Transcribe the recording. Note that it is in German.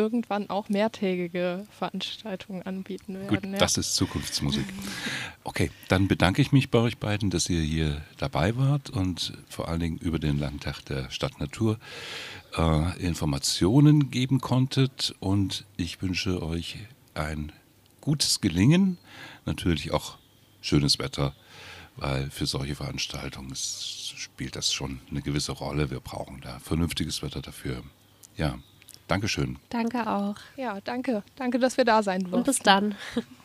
irgendwann auch mehrtägige Veranstaltungen anbieten werden. Gut, das ist Zukunftsmusik. Okay, dann bedanke ich mich bei euch beiden, dass ihr hier dabei wart und vor allen Dingen über den Landtag der Stadt Natur Informationen geben konntet. Und ich wünsche euch ein gutes Gelingen, natürlich auch schönes Wetter, weil für solche Veranstaltungen spielt das schon eine gewisse Rolle. Wir brauchen da vernünftiges Wetter dafür. Ja, Dankeschön. Danke auch. Ja, danke. Danke, dass wir da sein durften. Und bis dann.